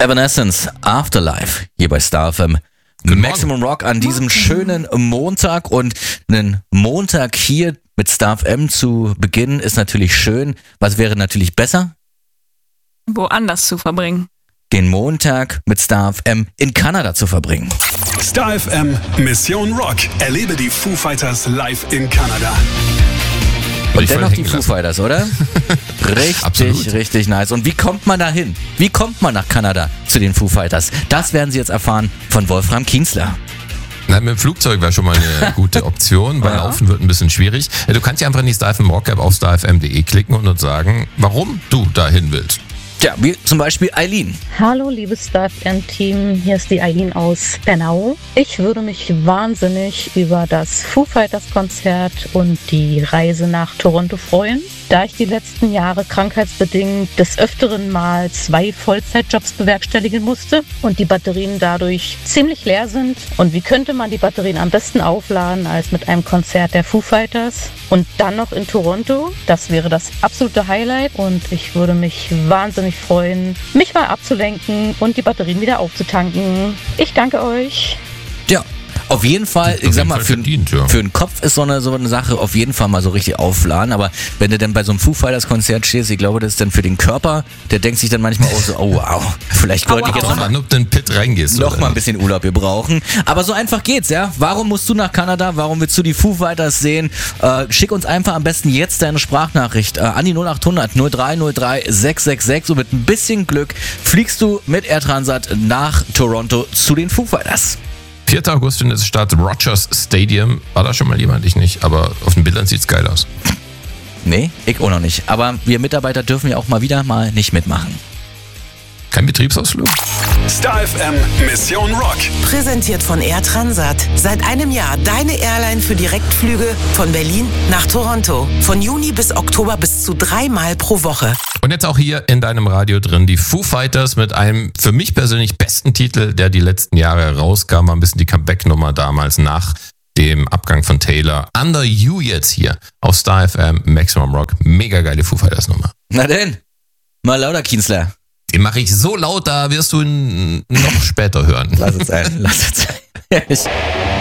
Evanescence, Afterlife, hier bei Star FM. Maximum Rock an diesem schönen Montag, und einen Montag hier mit Star FM zu beginnen ist natürlich schön. Was wäre natürlich besser? Woanders zu verbringen. Den Montag mit Star FM in Kanada zu verbringen. Star FM Mission Rock. Erlebe die Foo Fighters live in Kanada. Und dennoch die Foo Fighters, oder? Absolut. Richtig nice. Und wie kommt man da hin? Wie kommt man nach Kanada zu den Foo Fighters? Das werden Sie jetzt erfahren von Wolfram Kienzler. Na, mit dem Flugzeug wäre schon mal eine gute Option, weil Laufen wird ein bisschen schwierig. Du kannst ja einfach in die Star FM Rock App auf starfm.de klicken und uns sagen, warum du dahin willst. Ja, wie zum Beispiel Eileen. Hallo liebes Star FM-Team, hier ist die Eileen aus Bernau. Ich würde mich wahnsinnig über das Foo Fighters Konzert und die Reise nach Toronto freuen. Da ich die letzten Jahre krankheitsbedingt des Öfteren mal 2 Vollzeitjobs bewerkstelligen musste und die Batterien dadurch ziemlich leer sind. Und wie könnte man die Batterien am besten aufladen als mit einem Konzert der Foo Fighters? Und dann noch in Toronto. Das wäre das absolute Highlight und ich würde mich wahnsinnig freuen, mich mal abzulenken und die Batterien wieder aufzutanken. Ich danke euch. Ja, auf jeden Fall, ich sag mal, für den Kopf ist so eine Sache auf jeden Fall mal so richtig aufladen, aber wenn du dann bei so einem Foo Fighters Konzert stehst, ich glaube, das ist dann für den Körper, der denkt sich dann manchmal auch so, oh wow, vielleicht wollte ich jetzt noch mal den Pit reingehst. Noch mal ein bisschen Urlaub gebrauchen. Aber so einfach geht's, ja. Warum musst du nach Kanada? Warum willst du die Foo Fighters sehen? Schick uns einfach am besten jetzt deine Sprachnachricht an die 0800 0303 666 und mit ein bisschen Glück fliegst du mit Air Transat nach Toronto zu den Foo Fighters. 4. August findet es statt, Rogers Stadium. War da schon mal jemand? Ich nicht, aber auf den Bildern sieht's geil aus. Nee, ich auch noch nicht. Aber wir Mitarbeiter dürfen ja auch mal wieder nicht mitmachen. Kein Betriebsausflug? Star FM Mission Rock. Präsentiert von Air Transat. Seit einem Jahr deine Airline für Direktflüge von Berlin nach Toronto. Von Juni bis Oktober bis zu 3 Mal pro Woche. Und jetzt auch hier in deinem Radio drin die Foo Fighters mit einem für mich persönlich besten Titel, der die letzten Jahre rauskam. War ein bisschen die Comeback-Nummer damals nach dem Abgang von Taylor. Under You jetzt hier auf Star FM Maximum Rock. Mega geile Foo Fighters Nummer. Na denn, mal lauter, Kienzler. Den mache ich so laut, da wirst du ihn noch später hören. Lass es sein. Ehrlich.